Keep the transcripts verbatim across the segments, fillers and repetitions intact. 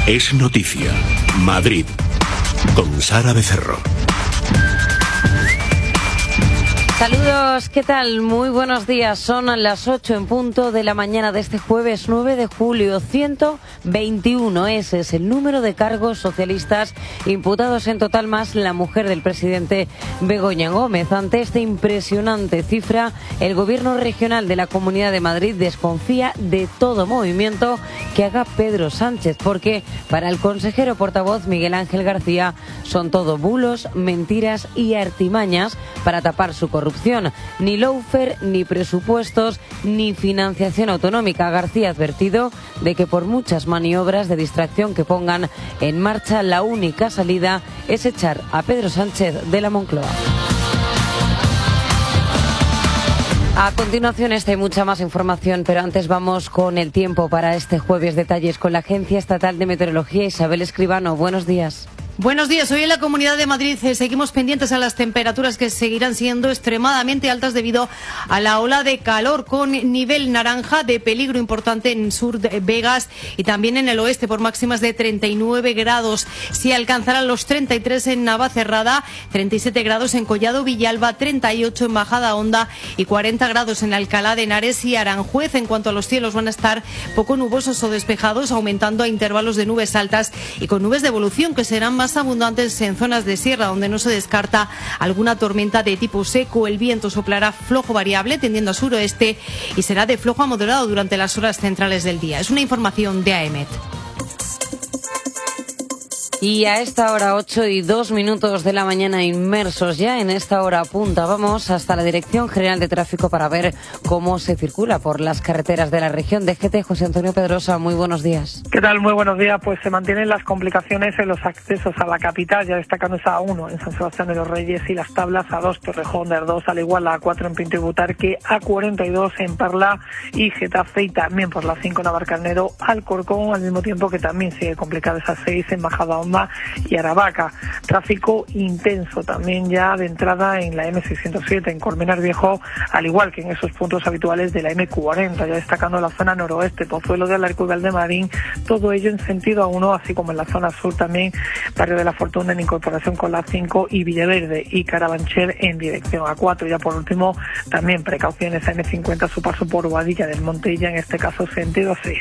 Es noticia. Madrid. Con Sara Becerro. Saludos, ¿qué tal? Muy buenos días. Son las ocho en punto de la mañana de este jueves nueve de julio. ciento veintiuno, ese es el número de cargos socialistas imputados en total, más la mujer del presidente Begoña Gómez. Ante esta impresionante cifra, el gobierno regional de la Comunidad de Madrid desconfía de todo movimiento que haga Pedro Sánchez, porque para el consejero portavoz Miguel Ángel García son todo bulos, mentiras y artimañas para tapar su corrupción. Ni lawfare, ni presupuestos, ni financiación autonómica. García ha advertido de que por muchas maniobras de distracción que pongan en marcha, la única salida es echar a Pedro Sánchez de la Moncloa. A continuación, esta y mucha más información, pero antes vamos con el tiempo para este jueves. Detalles con la Agencia Estatal de Meteorología. Isabel Escribano, buenos días. Buenos días. Hoy en la Comunidad de Madrid eh, seguimos pendientes a las temperaturas que seguirán siendo extremadamente altas debido a la ola de calor, con nivel naranja de peligro importante en sur de Vegas y también en el oeste, por máximas de treinta y nueve grados. Si alcanzarán los treinta y tres en Navacerrada, treinta y siete grados en Collado Villalba, treinta y ocho en Majadahonda y cuarenta grados en Alcalá de Henares y Aranjuez. En cuanto a los cielos, van a estar poco nubosos o despejados, aumentando a intervalos de nubes altas y con nubes de evolución que serán más abundantes en zonas de sierra, donde no se descarta alguna tormenta de tipo seco. El viento soplará flojo variable, tendiendo a suroeste, y será de flojo a moderado durante las horas centrales del día. Es una información de A E M E T. Y a esta hora, ocho y dos minutos de la mañana, inmersos ya en esta hora punta, vamos hasta la Dirección General de Tráfico para ver cómo se circula por las carreteras de la región. D G T, José Antonio Pedrosa, muy buenos días. ¿Qué tal? Muy buenos días. Pues se mantienen las complicaciones en los accesos a la capital, ya destacando esa A uno en San Sebastián de los Reyes y las tablas A dos Torrejón de Ardoz, al igual la A cuatro en Pinto y Butarque, A cuarenta y dos en Parla y Getafe, y también por la cinco en Navarcarnero, Alcorcón, al mismo tiempo que también sigue complicada esa seis en Majadahonda y Aravaca. Tráfico intenso también ya de entrada en la eme seiscientos siete en Colmenar Viejo, al igual que en esos puntos habituales de la eme cuarenta, ya destacando la zona noroeste, Pozuelo de Alarcó y Valdemarín, todo ello en sentido A uno, así como en la zona sur también, Barrio de la Fortuna en incorporación con la cinco y Villaverde y Carabanchel en dirección A cuatro. Ya por último, también precauciones a eme cincuenta, su paso por Boadilla del Monte, y ya en este caso sentido seis.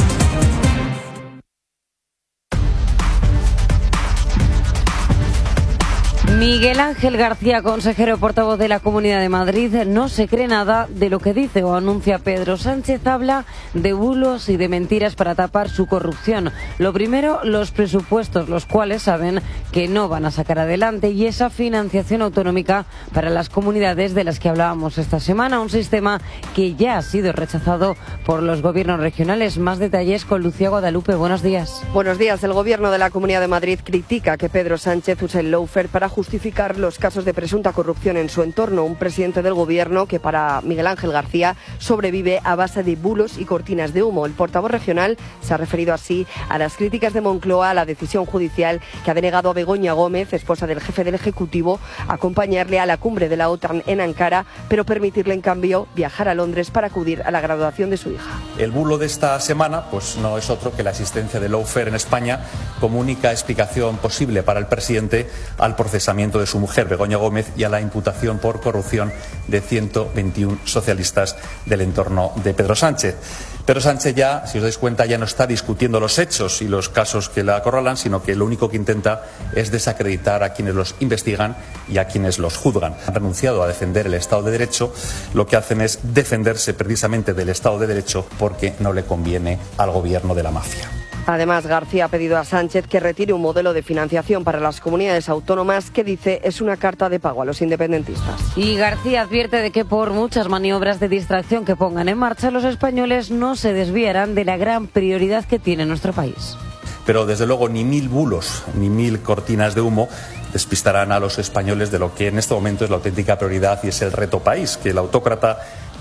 Miguel Ángel García, consejero portavoz de la Comunidad de Madrid, no se cree nada de lo que dice o anuncia Pedro Sánchez. Habla de bulos y de mentiras para tapar su corrupción. Lo primero, los presupuestos, los cuales saben que no van a sacar adelante, y esa financiación autonómica para las comunidades de las que hablábamos esta semana, un sistema que ya ha sido rechazado por los gobiernos regionales. Más detalles con Lucía Guadalupe. Buenos días. Buenos días. El gobierno de la Comunidad de Madrid critica que Pedro Sánchez use el lawfare para justificar justificar los casos de presunta corrupción en su entorno. Un presidente del gobierno que, para Miguel Ángel García, sobrevive a base de bulos y cortinas de humo. El portavoz regional se ha referido así a las críticas de Moncloa a la decisión judicial que ha denegado a Begoña Gómez, esposa del jefe del Ejecutivo, acompañarle a la cumbre de la OTAN en Ankara, pero permitirle en cambio viajar a Londres para acudir a la graduación de su hija. El bulo de esta semana pues no es otro que la existencia de lawfare en España como única explicación posible para el presidente al procesamiento de su mujer, Begoña Gómez, y a la imputación por corrupción de ciento veintiuno socialistas del entorno de Pedro Sánchez. Pedro Sánchez ya, si os dais cuenta, ya no está discutiendo los hechos y los casos que la acorralan, sino que lo único que intenta es desacreditar a quienes los investigan y a quienes los juzgan. Han renunciado a defender el Estado de Derecho, lo que hacen es defenderse precisamente del Estado de Derecho porque no le conviene al gobierno de la mafia. Además, García ha pedido a Sánchez que retire un modelo de financiación para las comunidades autónomas que dice es una carta de pago a los independentistas. Y García advierte de que por muchas maniobras de distracción que pongan en marcha, los españoles no se desviarán de la gran prioridad que tiene nuestro país. Pero desde luego ni mil bulos ni mil cortinas de humo despistarán a los españoles de lo que en este momento es la auténtica prioridad y es el reto país, que el autócrata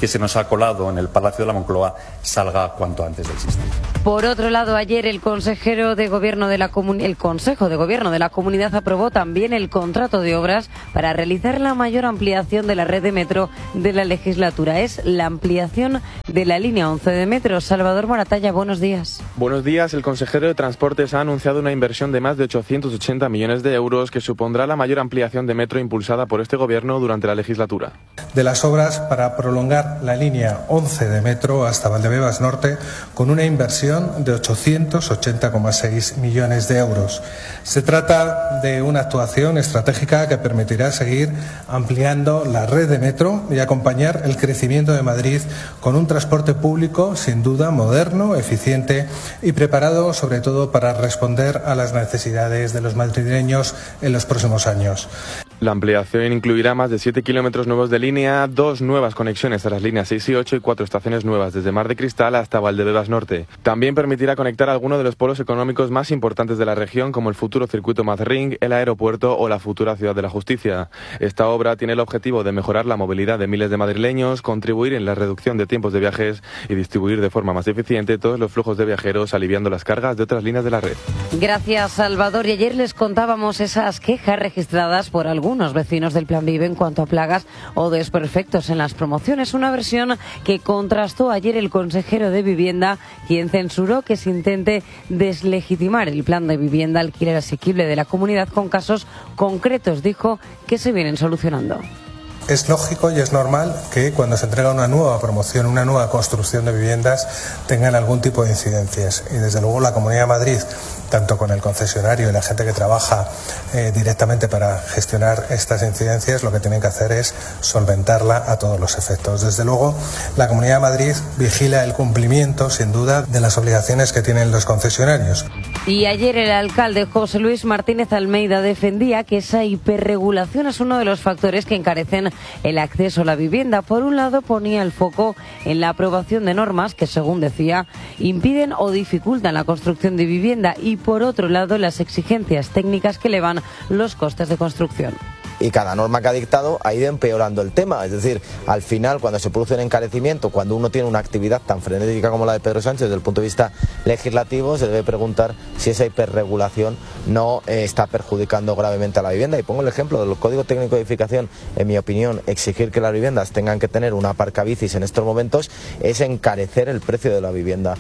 que se nos ha colado en el Palacio de la Moncloa salga cuanto antes del sistema. Por otro lado, ayer el consejero de gobierno de la comun- el Consejo de Gobierno de la Comunidad aprobó también el contrato de obras para realizar la mayor ampliación de la red de metro de la legislatura. Es la ampliación de la línea once de metro. Salvador Moratalla, buenos días. Buenos días. El consejero de Transportes ha anunciado una inversión de más de ochocientos ochenta millones de euros que supondrá la mayor ampliación de metro impulsada por este gobierno durante la legislatura. De las obras para prolongar la línea once de metro hasta Valdebebas Norte con una inversión de ochocientos ochenta coma seis millones de euros. Se trata de una actuación estratégica que permitirá seguir ampliando la red de metro y acompañar el crecimiento de Madrid con un transporte público sin duda moderno, eficiente y preparado sobre todo para responder a las necesidades de los madrileños en los próximos años. La ampliación incluirá más de siete kilómetros nuevos de línea, dos nuevas conexiones a las líneas seis y ocho y cuatro estaciones nuevas desde Mar de Cristal hasta Valdebebas Norte. También permitirá conectar algunos de los polos económicos más importantes de la región, como el futuro circuito Madrid, el aeropuerto o la futura Ciudad de la Justicia. Esta obra tiene el objetivo de mejorar la movilidad de miles de madrileños, contribuir en la reducción de tiempos de viajes y distribuir de forma más eficiente todos los flujos de viajeros, aliviando las cargas de otras líneas de la red. Gracias, Salvador. Y ayer les contábamos esas quejas registradas por algunos Algunos vecinos del Plan Vive en cuanto a plagas o desperfectos en las promociones. Una versión que contrastó ayer el consejero de Vivienda, quien censuró que se intente deslegitimar el plan de vivienda alquiler asequible de la comunidad con casos concretos. Dijo que se vienen solucionando. Es lógico y es normal que cuando se entrega una nueva promoción, una nueva construcción de viviendas, tengan algún tipo de incidencias. Y desde luego la Comunidad de Madrid, tanto con el concesionario y la gente que trabaja eh, directamente para gestionar estas incidencias, lo que tienen que hacer es solventarla a todos los efectos. Desde luego, la Comunidad de Madrid vigila el cumplimiento, sin duda, de las obligaciones que tienen los concesionarios. Y ayer el alcalde José Luis Martínez Almeida defendía que esa hiperregulación es uno de los factores que encarecen el acceso a la vivienda. Por un lado, ponía el foco en la aprobación de normas que, según decía, impiden o dificultan la construcción de vivienda, y por otro lado, las exigencias técnicas que elevan los costes de construcción. Y cada norma que ha dictado ha ido empeorando el tema. Es decir, al final, cuando se produce un encarecimiento, cuando uno tiene una actividad tan frenética como la de Pedro Sánchez desde el punto de vista legislativo, se debe preguntar si esa hiperregulación no eh, está perjudicando gravemente a la vivienda. Y pongo el ejemplo del Código Técnico de Edificación. En mi opinión, exigir que las viviendas tengan que tener una aparcabicis en estos momentos es encarecer el precio de la vivienda.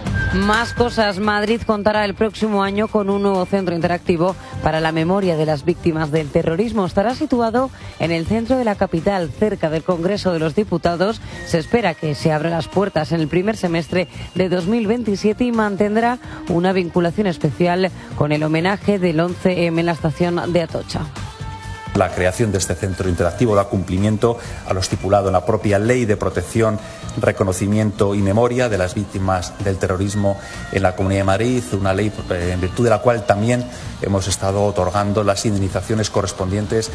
Más cosas. Madrid contará el próximo año con un nuevo centro interactivo para la memoria de las víctimas del terrorismo. Estará situado en el centro de la capital, cerca del Congreso de los Diputados. Se espera que se abran las puertas en el primer semestre de dos mil veintisiete y mantendrá una vinculación especial con el homenaje del once eme en la estación de Atocha. La creación de este centro interactivo da cumplimiento a lo estipulado en la propia Ley de Protección, Reconocimiento y Memoria de las Víctimas del Terrorismo en la Comunidad de Madrid, una ley en virtud de la cual también hemos estado otorgando las indemnizaciones correspondientes.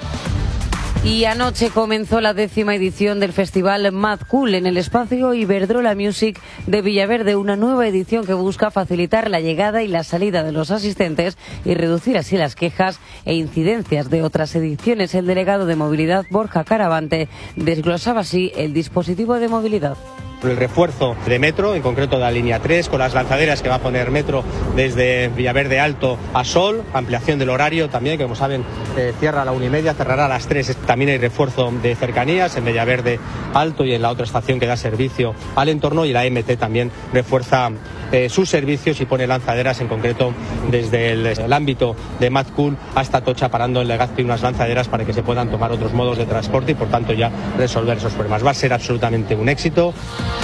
Y anoche comenzó la décima edición del festival Mad Cool en el espacio Iberdrola Music de Villaverde, una nueva edición que busca facilitar la llegada y la salida de los asistentes y reducir así las quejas e incidencias de otras ediciones. El delegado de movilidad, Borja Caravante, desglosaba así el dispositivo de movilidad. El refuerzo de Metro, en concreto de la línea tres, con las lanzaderas que va a poner Metro desde Villaverde Alto a Sol, ampliación del horario también, que como saben eh, cierra a la una y media, cerrará a las tres. También hay refuerzo de cercanías en Villaverde Alto y en la otra estación que da servicio al entorno, y la eme te también refuerza eh, sus servicios y pone lanzaderas, en concreto desde el, el ámbito de Mad Cool hasta Atocha, parando en Legazpi unas lanzaderas para que se puedan tomar otros modos de transporte y por tanto ya resolver esos problemas. Va a ser absolutamente un éxito.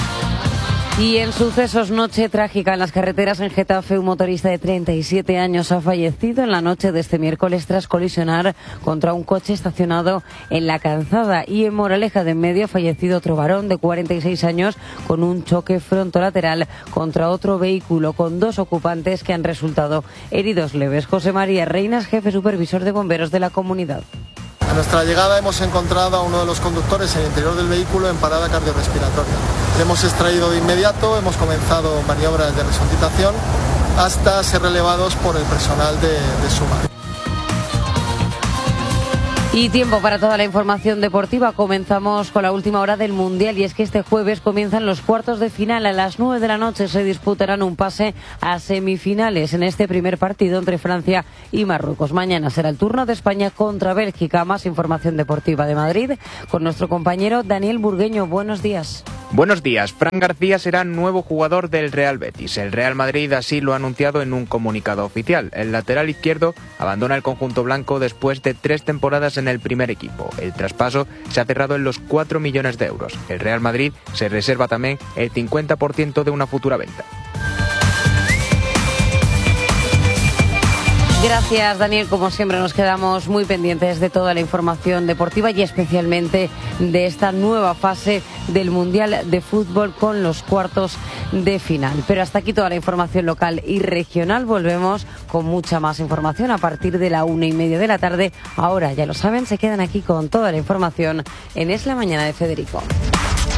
Y en sucesos, noche trágica en las carreteras en Getafe, un motorista de treinta y siete años ha fallecido en la noche de este miércoles tras colisionar contra un coche estacionado en la calzada. Y en Moraleja de Enmedio ha fallecido otro varón de cuarenta y seis años con un choque frontolateral contra otro vehículo, con dos ocupantes que han resultado heridos leves. José María Reinas, jefe supervisor de bomberos de la comunidad. A nuestra llegada hemos encontrado a uno de los conductores en el interior del vehículo en parada cardiorrespiratoria. Le hemos extraído de inmediato, hemos comenzado maniobras de resucitación hasta ser relevados por el personal de, de SUMA. Y tiempo para toda la información deportiva. Comenzamos con la última hora del Mundial y es que este jueves comienzan los cuartos de final. A las nueve de la noche se disputarán un pase a semifinales en este primer partido entre Francia y Marruecos. Mañana será el turno de España contra Bélgica. Más información deportiva de Madrid con nuestro compañero Daniel Burgueño. Buenos días. Buenos días. Fran García será nuevo jugador del Real Betis. El Real Madrid así lo ha anunciado en un comunicado oficial. El lateral izquierdo abandona el conjunto blanco después de tres temporadas en el primer equipo. El traspaso se ha cerrado en los cuatro millones de euros. El Real Madrid se reserva también el cincuenta por ciento de una futura venta. Gracias, Daniel. Como siempre, nos quedamos muy pendientes de toda la información deportiva y especialmente de esta nueva fase del Mundial de Fútbol con los cuartos de final. Pero hasta aquí toda la información local y regional. Volvemos con mucha más información a partir de la una y media de la tarde. Ahora, ya lo saben, se quedan aquí con toda la información en Es la Mañana de Federico.